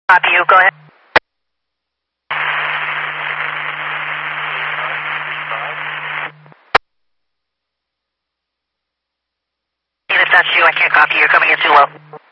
Copy you, go ahead. If that's you, I can't copy you. You're coming in too low.